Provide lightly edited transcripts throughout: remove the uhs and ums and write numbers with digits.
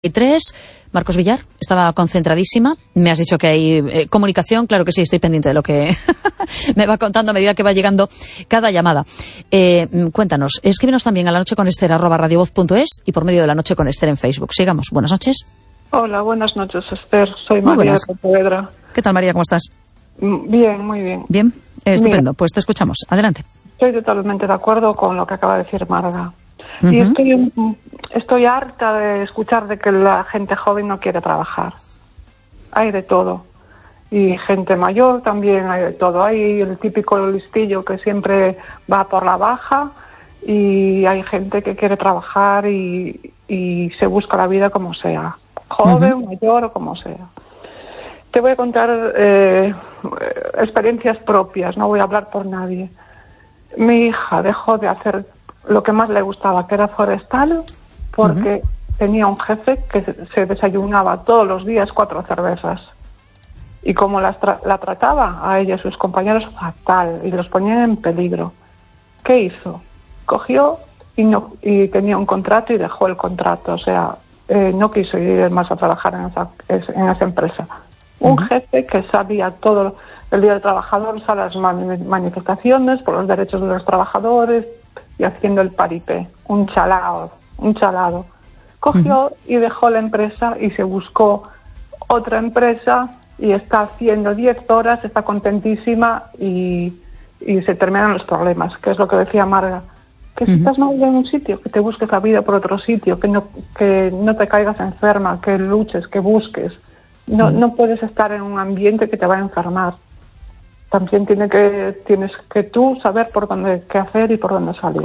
3. Marcos Villar, estaba concentradísima. Me has dicho que hay comunicación. Claro que sí, estoy pendiente de lo que me va contando a medida que va llegando cada llamada. Cuéntanos, escríbenos también a lanocheconester@radiovoz.es y por medio de La Noche con Ester en Facebook. Sigamos. Buenas noches. Hola, buenas noches, Ester. Soy María de Pontevedra. ¿Qué tal, María? ¿Cómo estás? Bien, muy bien. Bien, estupendo. Mira, pues te escuchamos. Adelante. Estoy totalmente de acuerdo con lo que acaba de decir Marga. Y estoy harta de escuchar de que la gente joven no quiere trabajar. Hay de todo. Y gente mayor también hay de todo. Hay el típico listillo que siempre va por la baja y hay gente que quiere trabajar y se busca la vida como sea. Joven, mayor o como sea. Te voy a contar experiencias propias, no voy a hablar por nadie. Mi hija dejó de hacer lo que más le gustaba, que era forestal, porque tenía un jefe que se desayunaba todos los días 4 cervezas. Y como la trataba a ella y a sus compañeros fatal, y los ponía en peligro. ¿Qué hizo? Cogió y tenía un contrato y dejó el contrato. O sea, no quiso ir más a trabajar en esa empresa. Un jefe que sabía todo el Día del Trabajador, a las manifestaciones por los derechos de los trabajadores y haciendo el paripé, un chalado. Cogió y dejó la empresa y se buscó otra empresa y está haciendo 10 horas, está contentísima y se terminan los problemas, que es lo que decía Marga. Que si estás mal en un sitio, que te busques la vida por otro sitio, que no te caigas enferma, que luches, que busques. No puedes estar en un ambiente que te va a enfermar. También tienes que tú saber por dónde qué hacer y por dónde salir.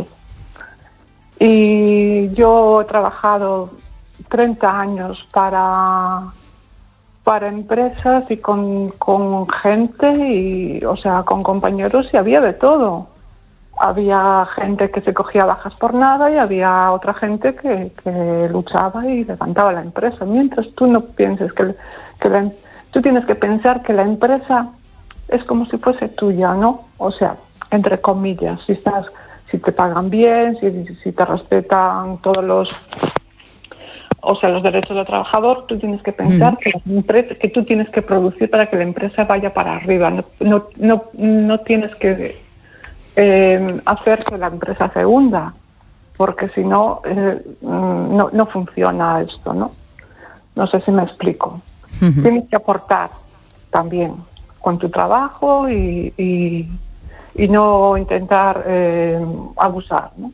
Y yo he trabajado 30 años para empresas y con gente, y o sea, con compañeros, y había de todo. Había gente que se cogía bajas por nada y había otra gente que luchaba y levantaba la empresa. Mientras tú no pienses tú tienes que pensar que la empresa es como si fuese tuya, ¿no? O sea, entre comillas, si te pagan bien, si te respetan todos los derechos del trabajador, tú tienes que pensar que tú tienes que producir para que la empresa vaya para arriba. No tienes que hacer que la empresa se hunda, porque si no, no funciona esto, ¿no? No sé si me explico. Tienes que aportar también con tu trabajo y no intentar abusar, ¿no?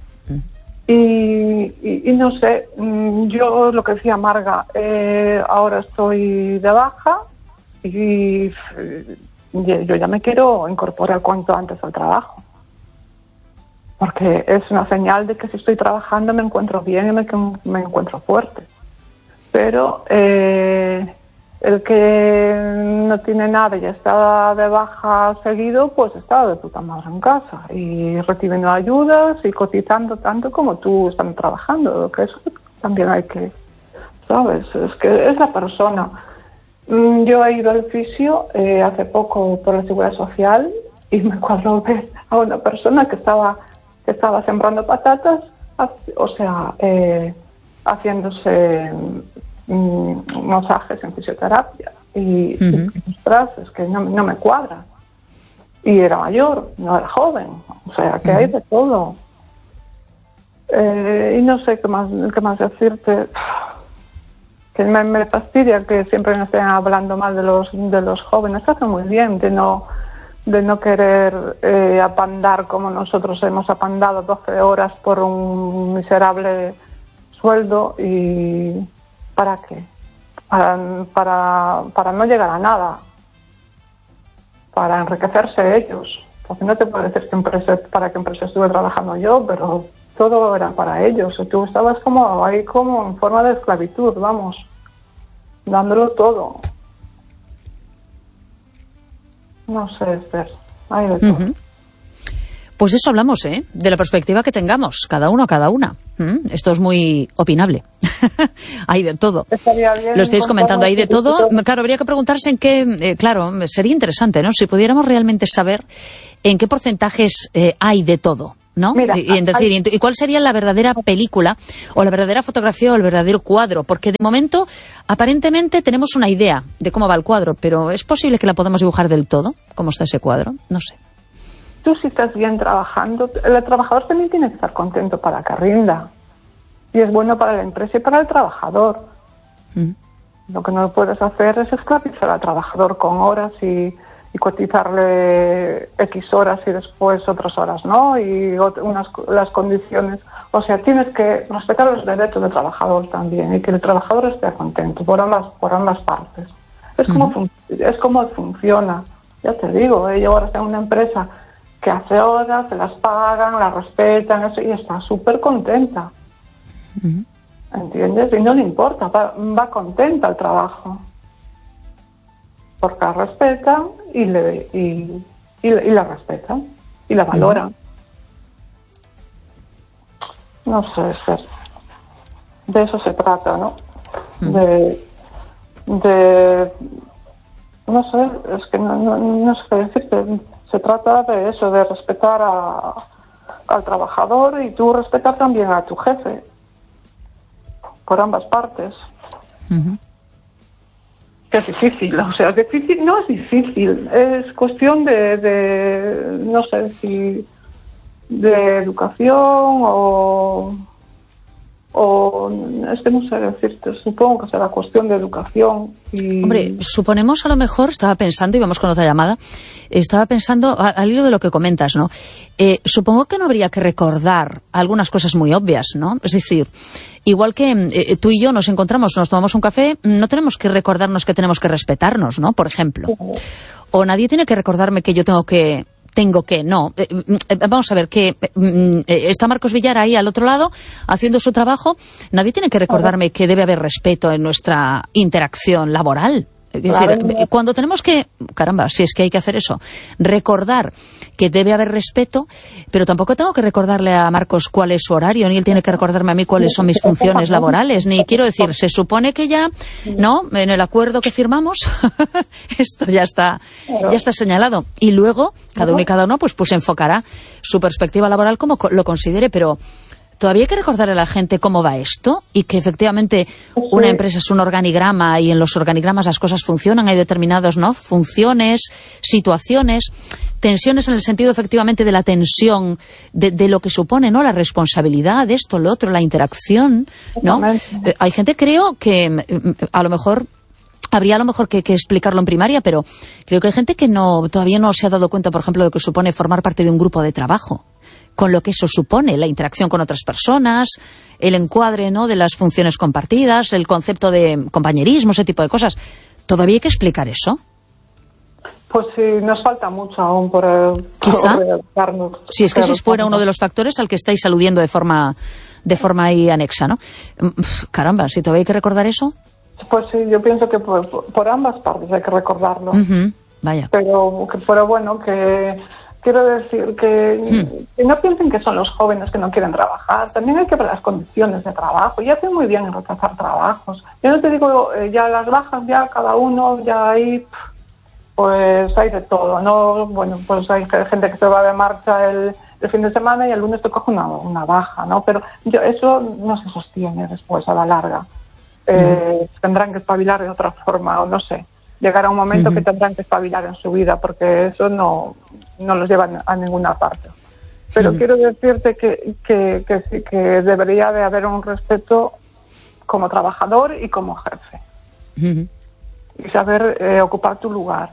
Y no sé, yo lo que decía Marga, ahora estoy de baja y yo ya me quiero incorporar cuanto antes al trabajo, porque es una señal de que si estoy trabajando me encuentro bien y me encuentro fuerte. Pero el que no tiene nada y está de baja seguido, pues está de puta madre en casa y recibiendo ayudas y cotizando tanto como tú estás trabajando, que eso también hay que, ¿sabes? Es que es la persona. Yo he ido al fisio hace poco por la Seguridad Social y me cuadró ver a una persona que estaba sembrando patatas, o sea, haciéndose masajes en fisioterapia y ostras, es que no me cuadra. Y era mayor, no era joven, o sea, que hay de todo. Y no sé qué más decirte. Que me fastidia que siempre me estén hablando mal de los jóvenes. Hace muy bien de no querer apandar como nosotros hemos apandado 12 horas por un miserable sueldo. ¿Y para qué? Para no llegar a nada, para enriquecerse ellos, porque no te puedo decir para qué empresa estuve trabajando yo, pero todo era para ellos, y tú estabas como en forma de esclavitud, vamos, dándolo todo. No sé, Esther, hay de todo. Pues eso hablamos, de la perspectiva que tengamos, cada uno a cada una. Esto es muy opinable. Hay de todo. Lo estáis comentando, hay de todo. Claro, habría que preguntarse en qué... claro, sería interesante, ¿no? Si pudiéramos realmente saber en qué porcentajes hay de todo. ¿no? Mira, ¿y cuál sería la verdadera película o la verdadera fotografía o el verdadero cuadro? Porque de momento, aparentemente, tenemos una idea de cómo va el cuadro, pero ¿es posible que la podamos dibujar del todo? ¿Cómo está ese cuadro? No sé. Tú si estás bien trabajando, el trabajador también tiene que estar contento para que rinda. Y es bueno para la empresa y para el trabajador. Lo que no puedes hacer es esclavizar al trabajador con horas y cotizarle X horas y después otras horas, ¿no? Y las condiciones. O sea, tienes que respetar los derechos del trabajador también y que el trabajador esté contento por ambas partes. Es como funciona. Ya te digo, yo ahora tengo una empresa que hace horas, se las pagan, las respetan, eso, y está súper contenta. ¿Entiendes? Y no le importa, va contenta al trabajo. Porque la respetan y la respetan y la valoran. No sé, Esther. De eso se trata, ¿no? De no sé, es que no sé qué decirte. Se trata de eso, de respetar al trabajador y tú respetar también a tu jefe. Por ambas partes. Que es difícil, o sea, difícil, no es difícil, es cuestión de no sé si de educación o es que no sé decirte, supongo que será cuestión de educación. Hombre, suponemos a lo mejor, estaba pensando, y vamos con otra llamada, estaba pensando al hilo de lo que comentas, ¿no? Supongo que no habría que recordar algunas cosas muy obvias, ¿no? Es decir, igual que tú y yo nos encontramos, nos tomamos un café, no tenemos que recordarnos que tenemos que respetarnos, ¿no? Por ejemplo. O nadie tiene que recordarme que yo tengo que, no. Vamos a ver, que está Marcos Villar ahí al otro lado haciendo su trabajo. Nadie tiene que recordarme que debe haber respeto en nuestra interacción laboral. Es decir, cuando tenemos que, caramba, si es que hay que hacer eso, recordar que debe haber respeto, pero tampoco tengo que recordarle a Marcos cuál es su horario, ni él tiene que recordarme a mí cuáles son mis funciones laborales, ni quiero decir, se supone que ya, ¿no? En el acuerdo que firmamos, esto ya está señalado. Y luego, cada uno y cada uno, pues enfocará su perspectiva laboral como lo considere, pero todavía hay que recordarle a la gente cómo va esto y que efectivamente una empresa es un organigrama y en los organigramas las cosas funcionan, hay determinados, ¿no? Funciones, situaciones, tensiones en el sentido efectivamente de la tensión, de lo que supone, ¿no? La responsabilidad de esto, lo otro, la interacción, ¿no? Hay gente, creo, que a lo mejor habría que explicarlo en primaria, pero creo que hay gente que todavía no se ha dado cuenta, por ejemplo, de lo que supone formar parte de un grupo de trabajo, con lo que eso supone, la interacción con otras personas, el encuadre, ¿no? De las funciones compartidas, el concepto de compañerismo, ese tipo de cosas. ¿Todavía hay que explicar eso? Pues sí, nos falta mucho aún por quizá, si es que ese fuera uno de los factores al que estáis aludiendo de forma ahí anexa, ¿no? Caramba, si todavía hay que recordar eso. Pues sí, yo pienso que por ambas partes hay que recordarlo. Vaya. Pero bueno, que quiero decir que no piensen que son los jóvenes que no quieren trabajar. También hay que ver las condiciones de trabajo. Y hacen muy bien en rechazar trabajos. Yo no te digo, ya las bajas, ya cada uno, ya ahí, pues hay de todo, ¿no? Bueno, pues hay gente que se va de marcha el fin de semana y el lunes te coge una baja, ¿no? Pero eso no se sostiene después a la larga. Tendrán que espabilar de otra forma, o no sé. Llegará un momento que tendrán que espabilar en su vida, porque eso no los lleva a ninguna parte. Pero quiero decirte que sí, que debería de haber un respeto como trabajador y como jefe. Y saber ocupar tu lugar.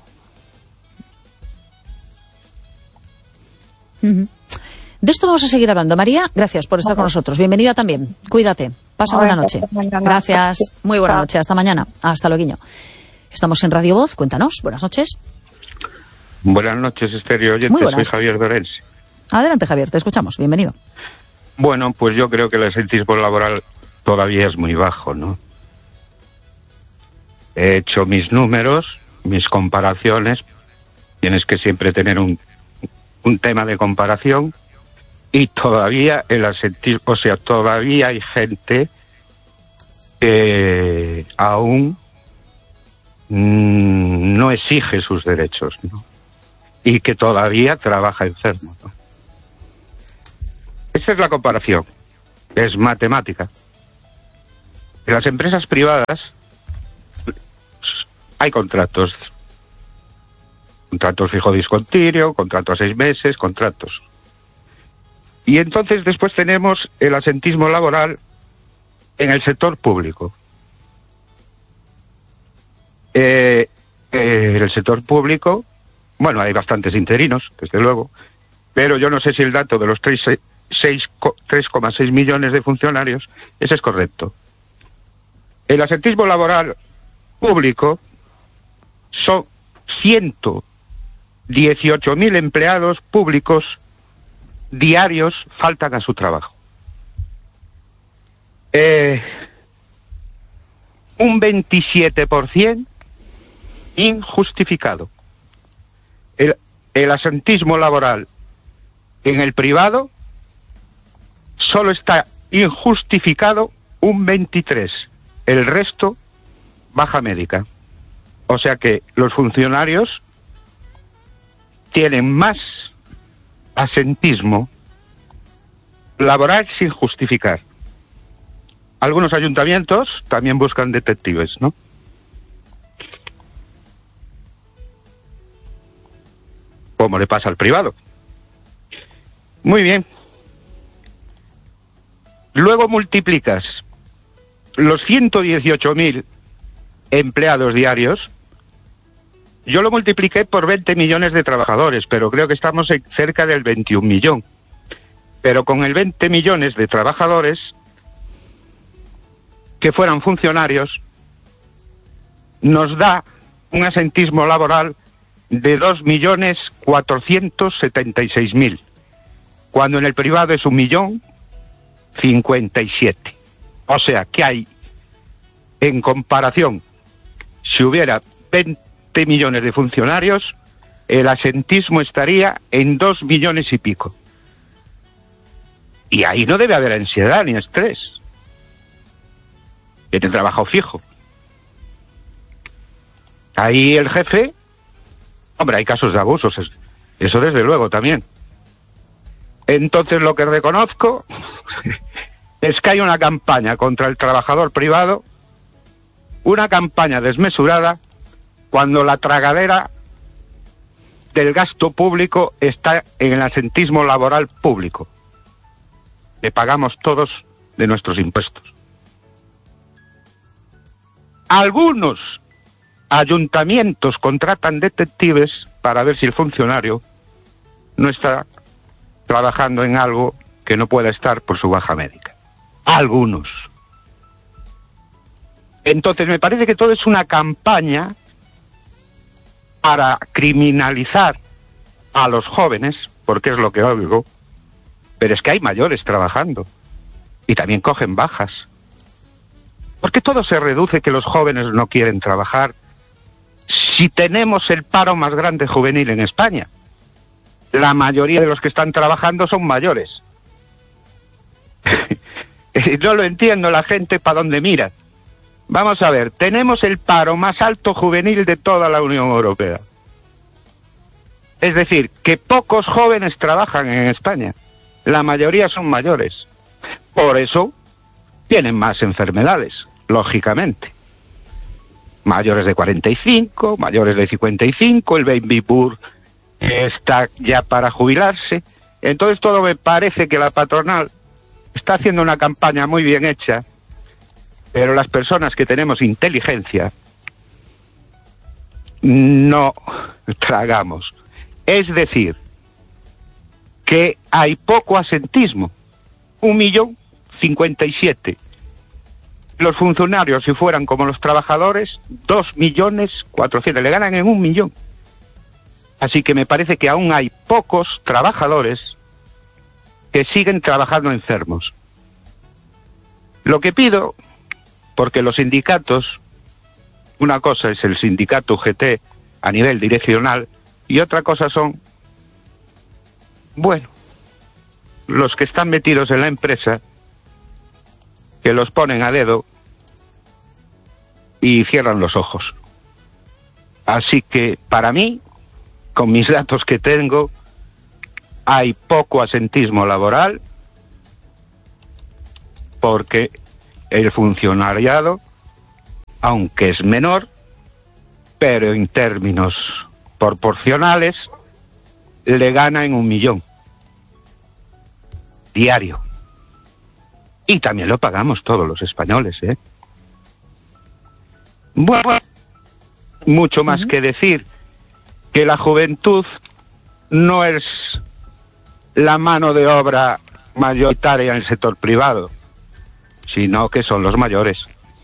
De esto vamos a seguir hablando. María, gracias por estar con nosotros. Bienvenida también. Cuídate. Pasa buena noche. Gracias. Muy buena noche. Hasta mañana. Hasta luego. Estamos en Radio Voz. Cuéntanos. Buenas noches. Buenas noches, Esther oyentes. Soy Javier Dorense. Adelante, Javier. Te escuchamos. Bienvenido. Bueno, pues yo creo que el absentismo laboral todavía es muy bajo, ¿no? He hecho mis números, mis comparaciones. Tienes que siempre tener un tema de comparación. Y todavía el absentismo, o sea, todavía hay gente que aún no exige sus derechos, ¿no? Y que todavía trabaja enfermo, ¿no? Esa es la comparación. Es matemática. En las empresas privadas hay contratos fijo discontinuo, contrato a 6 meses, contratos. Y entonces después tenemos el asentismo laboral en el sector público. En el sector público, bueno, hay bastantes interinos, desde luego, pero yo no sé si el dato de los 3,6 millones de funcionarios, ese es correcto. El asentismo laboral público son 118.000 empleados públicos diarios faltan a su trabajo. Un 27% injustificado. El asentismo laboral en el privado solo está injustificado un 23%. El resto, baja médica. O sea que los funcionarios tienen más asentismo laboral sin justificar. Algunos ayuntamientos también buscan detectives, ¿no? Como le pasa al privado. Muy bien. Luego multiplicas los 118.000 empleados diarios. Yo lo multipliqué por 20 millones de trabajadores, pero creo que estamos cerca del 21 millón. Pero con el 20 millones de trabajadores que fueran funcionarios, nos da un asentismo laboral de 2.476.000, cuando en el privado es 1.057.000. O sea que hay, en comparación, si hubiera 20 millones de funcionarios, el asentismo estaría en 2 millones y pico. Y ahí no debe haber ansiedad ni estrés. Tiene trabajo fijo. Ahí el jefe, hombre, hay casos de abusos, eso desde luego también. Entonces lo que reconozco es que hay una campaña contra el trabajador privado, una campaña desmesurada, cuando la tragadera del gasto público está en el asentismo laboral público. Le pagamos todos de nuestros impuestos. Algunos ayuntamientos contratan detectives para ver si el funcionario no está trabajando en algo que no pueda estar por su baja médica. Algunos. Entonces me parece que todo es una campaña para criminalizar a los jóvenes, porque es lo que oigo, pero es que hay mayores trabajando y también cogen bajas. ¿Por qué todo se reduce que los jóvenes no quieren trabajar si tenemos el paro más grande juvenil en España? La mayoría de los que están trabajando son mayores. No lo entiendo la gente para dónde mira. Vamos a ver, tenemos el paro más alto juvenil de toda la Unión Europea. Es decir, que pocos jóvenes trabajan en España. La mayoría son mayores. Por eso tienen más enfermedades, lógicamente. Mayores de 45, mayores de 55, el baby boom está ya para jubilarse. Entonces todo me parece que la patronal está haciendo una campaña muy bien hecha, pero las personas que tenemos inteligencia no tragamos. Es decir, que hay poco asentismo. 1.057.000. Los funcionarios, si fueran como los trabajadores, 2.400.000. Le ganan en 1 millón. Así que me parece que aún hay pocos trabajadores que siguen trabajando enfermos. Lo que pido, porque los sindicatos, una cosa es el sindicato UGT a nivel direccional y otra cosa son, bueno, los que están metidos en la empresa, que los ponen a dedo y cierran los ojos. Así que, para mí, con mis datos que tengo, hay poco asentismo laboral porque el funcionariado, aunque es menor, pero en términos proporcionales, le gana en 1 millón diario. Y también lo pagamos todos los españoles, ¿eh? Bueno, mucho más que decir que la juventud no es la mano de obra mayoritaria en el sector privado, sino que son los mayores.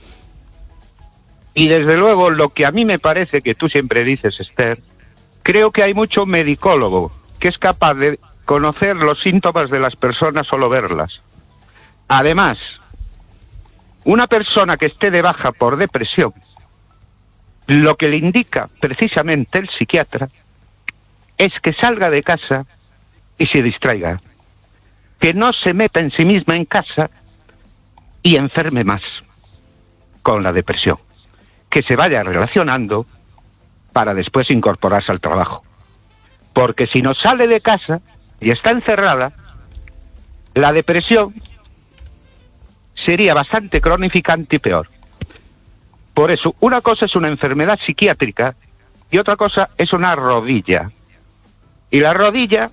Y desde luego, lo que a mí me parece que tú siempre dices, Esther, creo que hay mucho medicólogo que es capaz de conocer los síntomas de las personas solo verlas. Además, una persona que esté de baja por depresión, lo que le indica precisamente el psiquiatra es que salga de casa y se distraiga, que no se meta en sí misma en casa y enferme más con la depresión, que se vaya relacionando para después incorporarse al trabajo. Porque si no sale de casa y está encerrada, la depresión sería bastante cronificante y peor. Por eso, una cosa es una enfermedad psiquiátrica y otra cosa es una rodilla. Y la rodilla,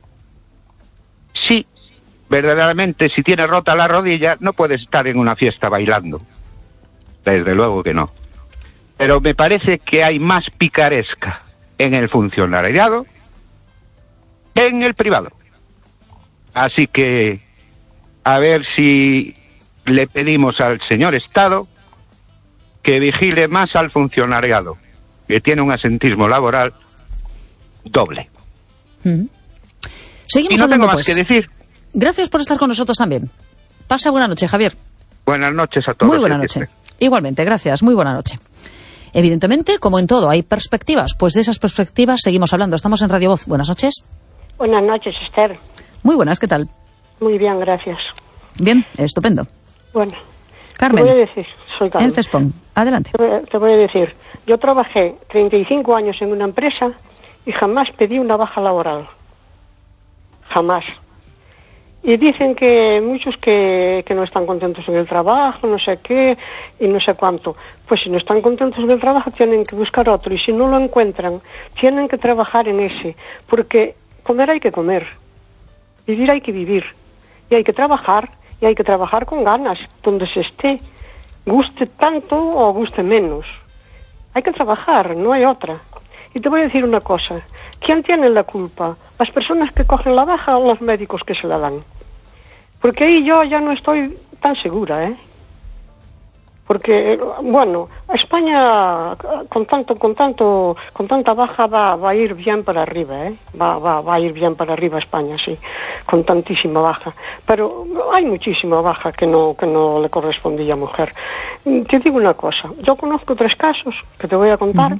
sí, verdaderamente, si tiene rota la rodilla, no puedes estar en una fiesta bailando. Desde luego que no. Pero me parece que hay más picaresca en el funcionariado que en el privado. Así que, a ver si le pedimos al señor Estado que vigile más al funcionariado, que tiene un asentismo laboral doble. Seguimos y no hablando, tengo más que decir. Gracias por estar con nosotros también. Pasa buena noche, Javier. Buenas noches a todos. Muy buena noche. Igualmente, gracias. Muy buena noche. Evidentemente, como en todo, hay perspectivas. Pues de esas perspectivas seguimos hablando. Estamos en Radio Voz. Buenas noches. Buenas noches, Esther. Muy buenas, ¿qué tal? Muy bien, gracias. Bien, estupendo. Bueno, Carmen, te voy a decir, soy Carmen. en Cespón, adelante. Te voy a decir, yo trabajé 35 años en una empresa y jamás pedí una baja laboral. Jamás. Y dicen que muchos que no están contentos en el trabajo, no sé qué, y no sé cuánto. Pues si no están contentos en el trabajo tienen que buscar otro, y si no lo encuentran, tienen que trabajar en ese. Porque comer hay que comer, vivir hay que vivir, y hay que trabajar con ganas, donde se esté, guste tanto o guste menos. Hay que trabajar, no hay otra. Y te voy a decir una cosa, ¿quién tiene la culpa? ¿Las personas que cogen la baja o los médicos que se la dan? Porque ahí yo ya no estoy tan segura, ¿eh? Porque, bueno, España con tanta baja va a ir bien para arriba, ¿eh? Va a ir bien para arriba España, sí, con tantísima baja. Pero hay muchísima baja que no le correspondía a mujer. Te digo una cosa, yo conozco 3 casos que te voy a contar,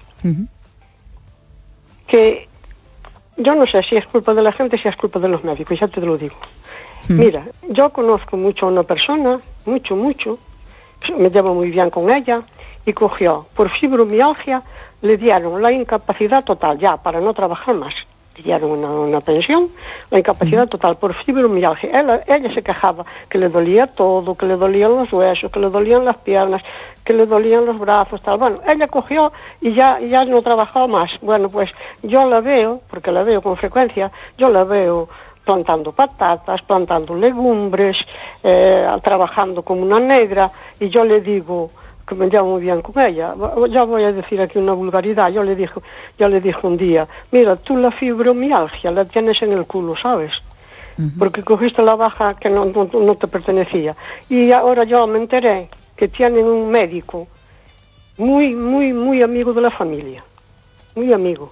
que yo no sé si es culpa de la gente, si es culpa de los médicos, ya te lo digo. Mira, yo conozco mucho a una persona, mucho, me llevo muy bien con ella, y cogió, por fibromialgia, le dieron la incapacidad total, ya, para no trabajar más. Le dieron una pensión, la incapacidad total por fibromialgia. Ella se quejaba que le dolía todo, que le dolían los huesos, que le dolían las piernas, que le dolían los brazos, tal. Bueno, ella cogió y ya no trabajó más. Bueno, pues yo la veo, porque la veo con frecuencia, yo la veo plantando patatas, plantando legumbres, trabajando como una negra, y yo le digo que me llevo muy bien con ella. Ya voy a decir aquí una vulgaridad. Yo le dije un día, mira, tú la fibromialgia la tienes en el culo, ¿sabes? Porque cogiste la baja que no te pertenecía. Y ahora yo me enteré que tienen un médico muy amigo de la familia, muy amigo.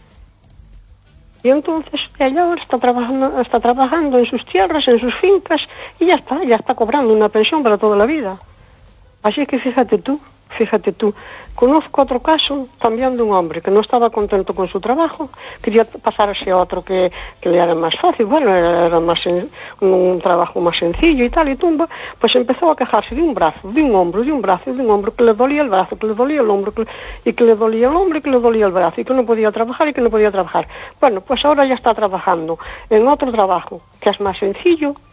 Y entonces ella ahora está trabajando en sus tierras, en sus fincas, y ya está cobrando una pensión para toda la vida. Así que fíjate tú, conozco otro caso también de un hombre que no estaba contento con su trabajo, quería pasarse a otro que le era más fácil, bueno, era un trabajo más sencillo y tal, y tumba, pues empezó a quejarse de un brazo, de un hombro, que le dolía el brazo, que le dolía el hombro, y que le dolía el hombro y que le dolía el brazo, y que no podía trabajar. Bueno, pues ahora ya está trabajando en otro trabajo que es más sencillo,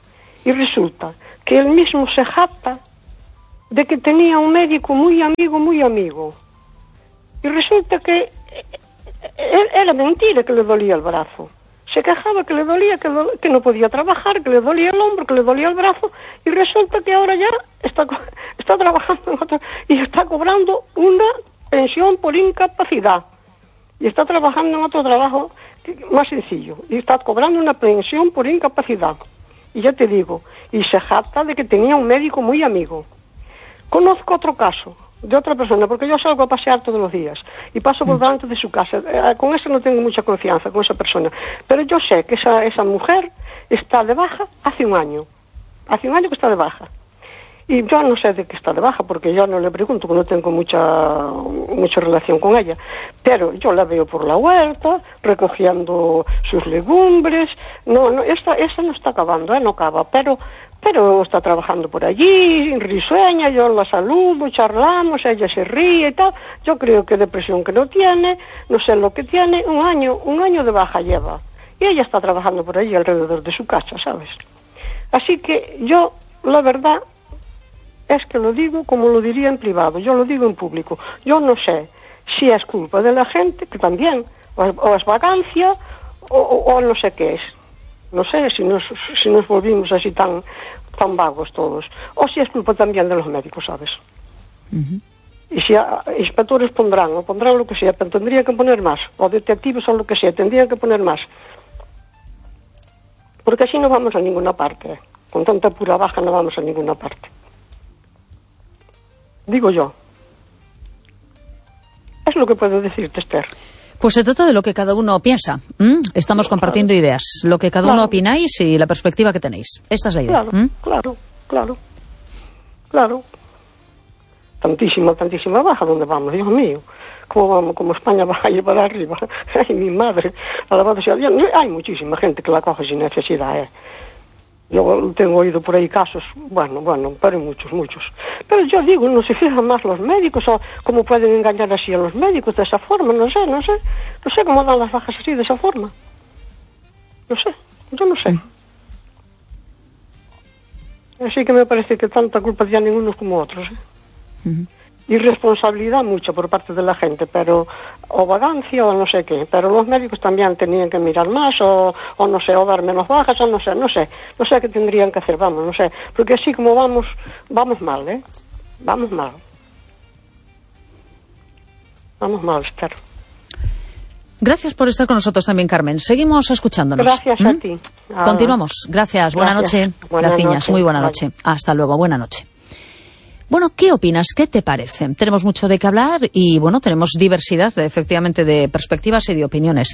Y resulta que él mismo se jacta de que tenía un médico muy amigo. Y resulta que era mentira que le dolía el brazo. Se quejaba que le dolía, que no podía trabajar, que le dolía el hombro, que le dolía el brazo, y resulta que ahora ya está trabajando en otro, y está cobrando una pensión por incapacidad. Y está trabajando en otro trabajo más sencillo, y está cobrando una pensión por incapacidad. Y ya te digo, y se jacta de que tenía un médico muy amigo. Conozco otro caso de otra persona, porque yo salgo a pasear todos los días y paso por delante de su casa. Con eso no tengo mucha confianza, con esa persona. Pero yo sé que esa mujer está de baja hace un año. Hace un año que está de baja. Y yo no sé de qué está de baja, porque yo no le pregunto, porque no tengo mucha relación con ella. Pero yo la veo por la huerta, recogiendo sus legumbres. Esa no está acabando, no acaba, pero está trabajando por allí, risueña, yo la saludo, charlamos, ella se ríe y tal. Yo creo que depresión que no tiene, no sé lo que tiene, un año de baja lleva. Y ella está trabajando por allí alrededor de su casa, ¿sabes? Así que yo, la verdad, es que lo digo como lo diría en privado, yo lo digo en público. Yo no sé si es culpa de la gente, que también, o es vagancia, o no sé qué es. No sé si nos volvimos así tan vagos todos. O si es culpa también de los médicos, ¿sabes? Uh-huh. Y si inspectores pondrán lo que sea, pero tendrían que poner más. O detectives o lo que sea, tendrían que poner más. Porque así no vamos a ninguna parte. Con tanta pura baja no vamos a ninguna parte. Digo yo. Es lo que puedo decirte, Esther. Pues se trata de lo que cada uno piensa. Estamos compartiendo ideas. Lo que cada uno opináis y la perspectiva que tenéis. Esta es la idea. Claro. Tantísima baja. ¿Dónde vamos? Dios mío. ¿Cómo vamos? Como España va a llevar arriba. Ay, mi madre. Alabado sea Dios. Hay muchísima gente que la coge sin necesidad, Yo tengo oído por ahí casos, bueno, pero muchos. Pero yo digo, no se fijan más los médicos, o cómo pueden engañar así a los médicos de esa forma, no sé cómo dan las bajas así de esa forma. Yo no sé. Así que me parece que tanta culpa tienen unos como otros, Uh-huh. Irresponsabilidad mucha por parte de la gente, pero o vagancia o no sé qué, pero los médicos también tenían que mirar más o no sé, o dar menos bajas, o no sé qué tendrían que hacer, no sé, porque así como vamos mal, vamos mal, Esther. Gracias por estar con nosotros también, Carmen. Seguimos escuchándonos. Gracias a ti. Continuamos. Gracias. Buena noche. Gracias. Muy buena noche. Hasta luego. Buena noche. Bueno, ¿qué opinas? ¿Qué te parece? Tenemos mucho de qué hablar y, tenemos diversidad, efectivamente, de perspectivas y de opiniones.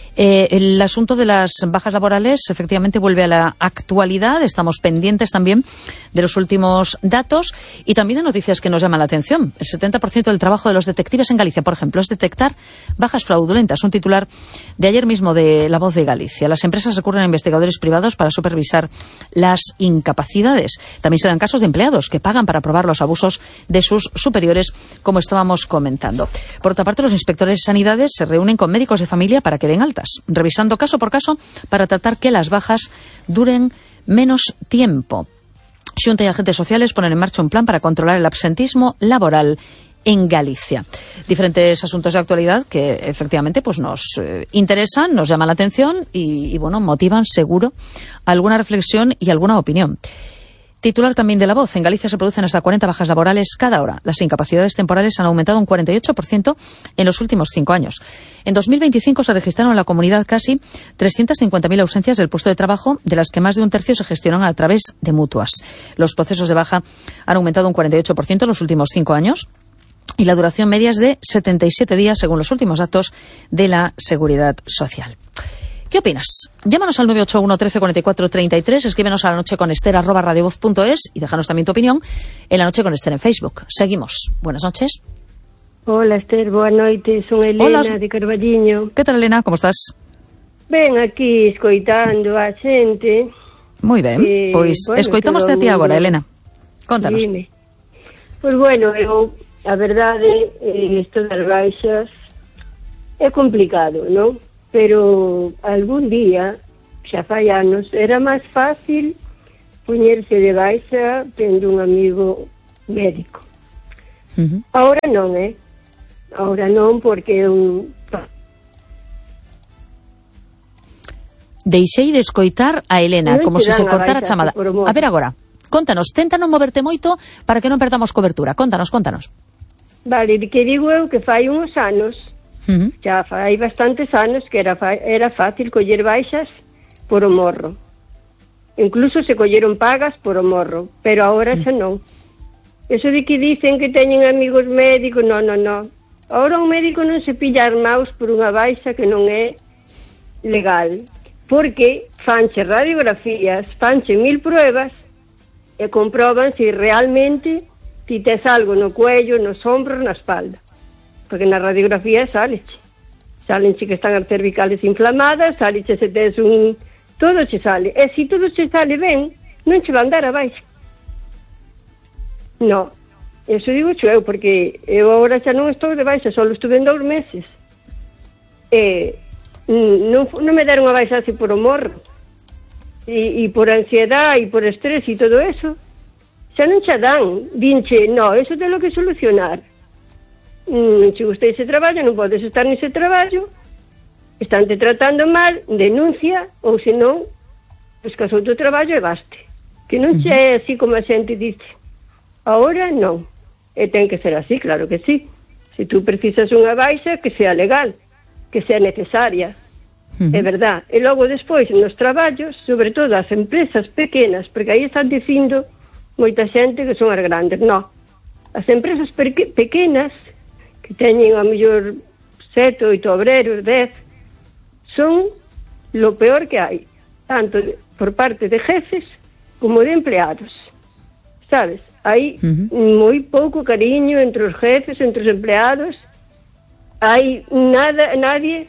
El asunto de las bajas laborales efectivamente vuelve a la actualidad. Estamos pendientes también de los últimos datos y también de noticias que nos llaman la atención. El 70% del trabajo de los detectives en Galicia, por ejemplo, es detectar bajas fraudulentas. Un titular de ayer mismo de La Voz de Galicia. Las empresas recurren a investigadores privados para supervisar las incapacidades. También se dan casos de empleados que pagan para probar los abusos de sus superiores, como estábamos comentando. Por otra parte, los inspectores de sanidades se reúnen con médicos de familia para que den altas, revisando caso por caso para tratar que las bajas duren menos tiempo. Xunta y agentes sociales ponen en marcha un plan para controlar el absentismo laboral en Galicia. Diferentes asuntos de actualidad que efectivamente nos interesan, nos llaman la atención y motivan seguro alguna reflexión y alguna opinión. Titular también de La Voz. En Galicia se producen hasta 40 bajas laborales cada hora. Las incapacidades temporales han aumentado un 48% en los últimos 5 años. En 2025 se registraron en la comunidad casi 350.000 ausencias del puesto de trabajo, de las que más de un tercio se gestionan a través de mutuas. Los procesos de baja han aumentado un 48% en los últimos 5 años. Y la duración media es de 77 días, según los últimos datos de la Seguridad Social. ¿Qué opinas? Llámanos al 981 13 44 33, escríbenos a lanocheconester@radiovoz.es y déjanos también tu opinión en La Noche con Esther en Facebook. Seguimos. Buenas noches. Hola, Esther, boa noite. Son Elena de Carballiño. ¿Qué tal, Elena? Como estás? Ben, aquí escoitando a xente. Moi ben, pois escoitamos a ti agora, Elena. Contanos. Dime. Pois a verdade, isto das baixas é complicado, non? Pero algún día, xa fai anos, era máis fácil poñerse de baixa tendo un amigo médico. Ahora non, Ahora non, porque Deixei de escoitar a Elena, como se cortara a chamada. A ver agora, contanos, tenta non moverte moito para que non perdamos cobertura. Contanos. Vale, que digo eu que fai uns anos, xa fai bastantes anos que era fácil coller baixas por o morro. Incluso se colleron pagas por o morro, pero agora xa non. Eso de que dicen que teñen amigos médicos, non. Agora un médico non se pilla armaos por unha baixa que non é legal, porque fanche radiografías, fanche 1000 pruebas e comproban se realmente ti tes algo no cuello, nos ombros, na espalda. Porque na radiografía salenche que están as cervicales inflamadas, salenche se tes todo che sale. E se todo che sale ben, non che van dar a baixa. No, eso digo eu, porque eu agora xa non estou de baixa, só estuve en 2 meses. Non me deron a baixa así por o morro. E por ansiedade, e por estrés e todo eso. Xa non xa dan. Dinche, no, eso ten lo que solucionar. Non che gusta ese traballo, non podes estar nese traballo. Estante tratando mal, denuncia, ou senón, buscas outro traballo e baste. Que non xe é así como a xente dice. Ahora non. E ten que ser así, claro que sí. Se tú precisas unha baixa, que sea legal, que sea necesaria. É verdad. E logo despois, nos traballos, sobre todo as empresas pequenas, porque aí están dicindo moita xente que son as grandes. No. As empresas pequenas, que teñen a mellor 7, 8 obreros, 10, son lo peor que hai, tanto por parte de jefes como de empleados, sabes? Hai moi pouco cariño entre os jefes, entre os empleados, hai nadie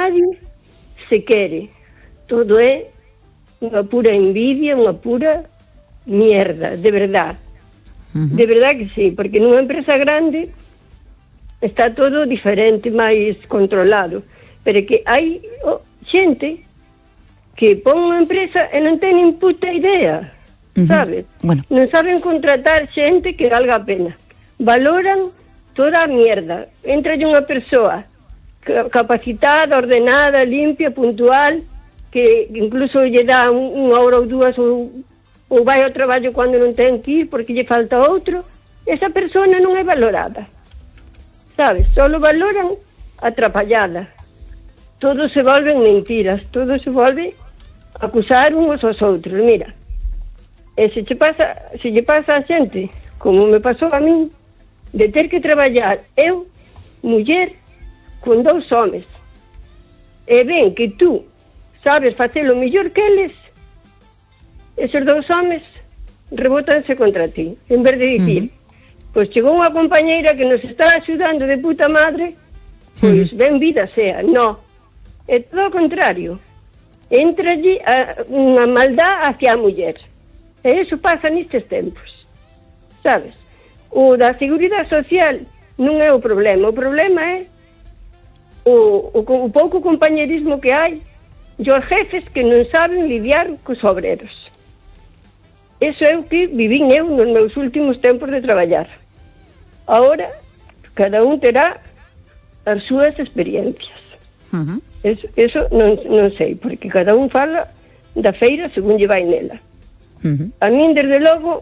se quere, todo é unha pura envidia, unha pura mierda, de verdad, de verdad que sí, porque nunha empresa grande está todo diferente, máis controlado. Pero que hai xente que pon unha empresa e non ten nin puta idea, sabes? Bueno. Non saben contratar xente que valga a pena. Valoran toda a mierda. Entralle unha persoa capacitada, ordenada, limpia, puntual, que incluso lle dá unha hora ou 2 ou vai ao traballo cando non ten que ir porque lle falta outro. Esa persona non é valorada, sabes? Solo valoran a trapallada. Todo se volven mentiras, todo se volve acusar uns aos outros. Mira, se lle pasa a xente, como me pasou a min, de ter que traballar eu, muller, con 2 homes, e ven que tú sabes facelo mellor que eles, esos 2 homes rebotanse contra ti, en vez de dicir, pois chegou unha compañeira que nos está axudando de puta madre, pois ben vida sea. No, é todo o contrario. Entralle unha maldad hacia a muller. E iso pasa nestes tempos, sabes? O da seguridade social non é o problema é o pouco compañerismo que hai e os jefes que non saben lidiar cos obreros. Eso é o que vivín eu nos meus últimos tempos de traballar. Ahora, cada un terá as súas experiencias. Eso non sei, porque cada un fala da feira según lle vai nela. A min, desde logo,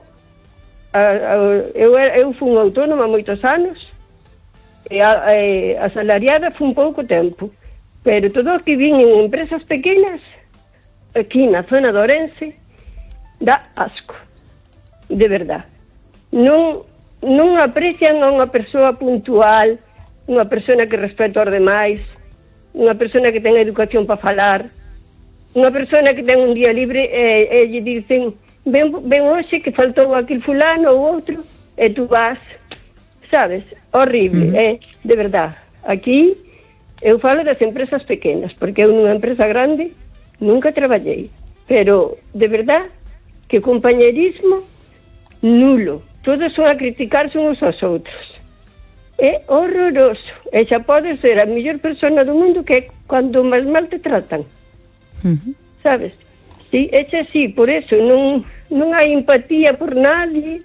eu fui autónoma moitos anos, e asalariada fui un pouco tempo, pero todo o que vin en empresas pequenas, aquí na zona de Ourense, dá asco, de verdad. Non aprecian a unha persoa puntual, unha persona que respeta aos demais, unha persona que ten educación para falar, unha persona que ten un día libre e lle dicen ven hoxe que faltou aquel fulano ou outro e tú vas, sabes, horrible, de verdad. Aquí eu falo das empresas pequenas, porque eu nunha empresa grande nunca traballei, pero de verdad que compañerismo nulo, todos son a criticarse uns aos outros. É horroroso. E xa pode ser a mellor persona do mundo que é cando máis mal te tratan. Sabes? Sí, é así, por eso non hai empatía por nadie,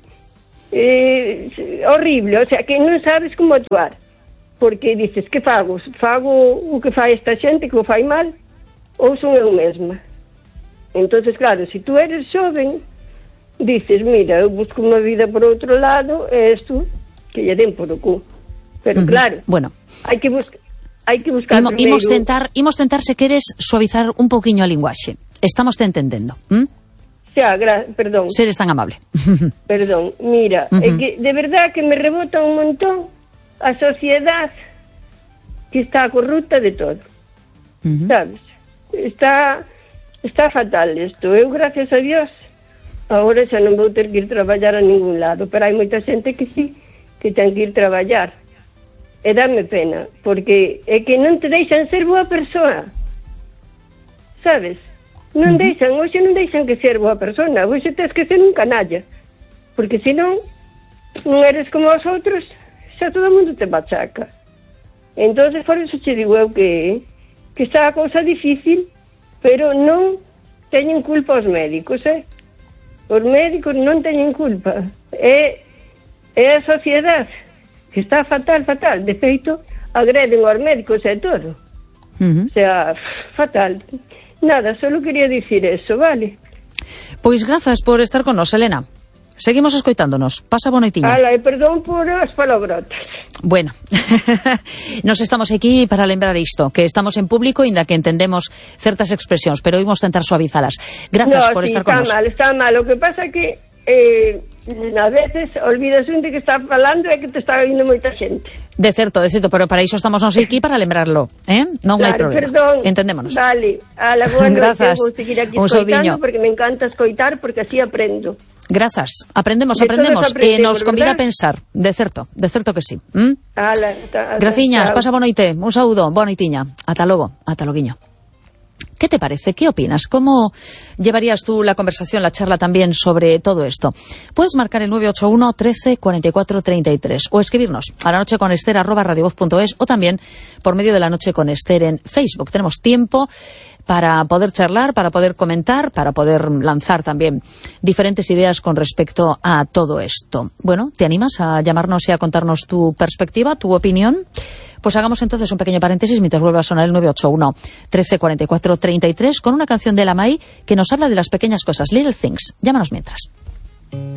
horrible, o sea, que non sabes como actuar, porque dices, que fago o que fai esta xente, que o fai mal, ou son eu mesma. Entonces, claro, se tú eres xoven, dices, mira, eu busco unha vida por outro lado, e isto, que lle den por o cu. Pero claro, bueno, hai que buscar imos tentar, se queres, suavizar un pouquiño a linguaxe. Estamos te entendendo. Xa, perdón. Seres tan amable. Perdón, mira, é que de verdad que me rebota un montón a sociedade que está corrupta de todo. Sabes? Está fatal isto. Eu, gracias a Dios, agora xa non vou ter que ir traballar a ningún lado, pero hai moita xente que sí, que ten que ir traballar. E dame pena, porque é que non te deixan ser boa persoa. Sabes? Non deixan, hoxe non deixan que ser boa persona, hoxe tens que ser un canalla, porque senón non eres como os outros, xa todo o mundo te machaca. Entonces, por eso che digo eu que está a cousa difícil, pero non teñen culpa os médicos, Os médicos non teñen culpa, é a sociedade que está fatal, de feito, agreden aos médicos e todo. O sea, fatal. Nada, solo quería dicir eso, vale? Pois grazas por estar con nos, Elena. Seguimos escoitándonos. Pasa boa noitiña. Ala, e perdón por as palabrotas. Bueno, nos estamos aquí para lembrar isto, que estamos en público, inda que entendemos certas expresións, pero imos tentar suavizalas. Grazas por estar con nos. Está mal. O que pasa é que a veces olvidas un de que está falando e que te está oindo moita xente. De certo, pero para iso estamos nos aquí para lembrarlo, non hai problema. Perdón. Entendémonos. Vale, a la boa noite, vou seguir aquí escoitando, porque me encanta escoitar, porque así aprendo. Grazas, aprendemos, nos convida a pensar, de certo que sí. Graciñas, pasa boa noite, un saúdo, boa noitiña, ata logo, ata loguiño. ¿Qué te parece? ¿Qué opinas? ¿Cómo llevarías tú la conversación, la charla también sobre todo esto? Puedes marcar el 981 13 44 33 o escribirnos a lanocheconester@radiovoz.es o también por medio de La Noche con Ester en Facebook. Tenemos tiempo para poder charlar, para poder comentar, para poder lanzar también diferentes ideas con respecto a todo esto. Bueno, ¿te animas a llamarnos y a contarnos tu perspectiva, tu opinión? Pues hagamos entonces un pequeño paréntesis mientras vuelve a sonar el 981 13 44 33 con una canción de La Mai que nos habla de las pequeñas cosas, Little Things. Llámanos mientras.